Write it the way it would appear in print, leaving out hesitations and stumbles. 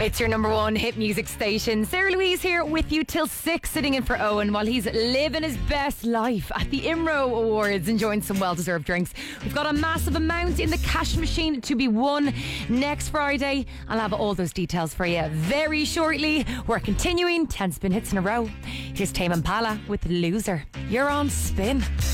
It's your number one hit music station. Sarah Louise here with you till 6, sitting in for Owen while he's living his best life at the IMRO Awards, enjoying some well-deserved drinks. We've got a massive amount in the cash machine to be won next Friday. I'll have all those details for you very shortly. We're continuing 10 spin hits in a row. Here's Tame Impala with Loser. You're on Spin.